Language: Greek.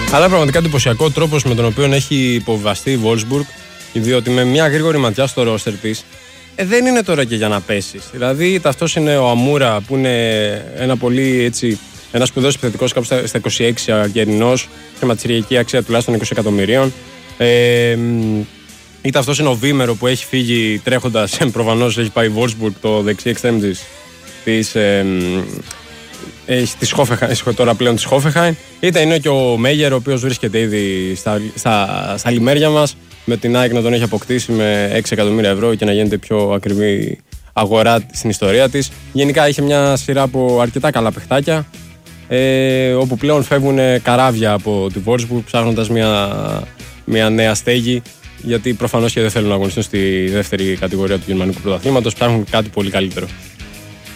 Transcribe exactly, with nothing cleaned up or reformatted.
Αλλά πραγματικά εντυπωσιακό τρόπος με τον οποίο έχει υποβιβαστεί η Wolfsburg, διότι με μια γρήγορη ματιά στο ρόστερ της ε, δεν είναι τώρα και για να πέσεις. Δηλαδή, ταυτός είναι ο Αμούρα που είναι ένα πολύ έτσι. Ένα σπουδαίος επιθετικός κάπου στα είκοσι έξι αγερινός, χρηματιστηριακή αξία τουλάχιστον είκοσι εκατομμυρίων. Ε, είτε αυτός είναι ο Βίμερο που έχει φύγει τρέχοντας, προφανώς έχει πάει η Wolfsburg, το δεξί εξτρέμ της, της, ε, της Hoffenheim, τώρα πλέον της Hoffenheim. Είτε είναι και ο Μέγερ, ο οποίος βρίσκεται ήδη στα, στα, στα λιμέρια μας, με την ΑΕΚ να τον έχει αποκτήσει με έξι εκατομμύρια ευρώ και να γίνεται πιο ακριβή αγορά στην ιστορία της. Γενικά είχε μια σειρά από αρκετά καλά παιχτάκια. Ε, όπου πλέον φεύγουν καράβια από τη Wolfsburg ψάχνοντας μια, μια νέα στέγη, γιατί προφανώς και δεν θέλουν να αγωνιστούν στη δεύτερη κατηγορία του γερμανικού πρωταθλήματος, ψάχνουν κάτι πολύ καλύτερο.